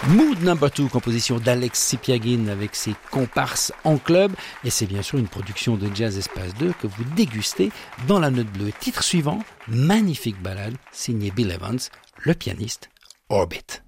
Mood Number 2, composition d'Alex Sipiagin avec ses comparses en club. Et c'est bien sûr une production de Jazz Espace 2 que vous dégustez dans la note bleue. Titre suivant, magnifique ballade signée Bill Evans, le pianiste Orbit.